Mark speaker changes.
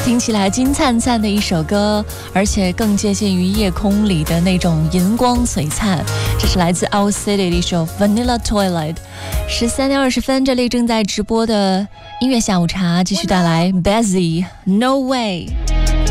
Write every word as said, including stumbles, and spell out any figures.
Speaker 1: 听起来金灿灿的一首歌，而且更接近于夜空里的那种银光璀璨。这是来自 Owl City 的一首 Vanilla Twilight。十三点二十分，这里正在直播的音乐下午茶继续带来 Bazzi No Way。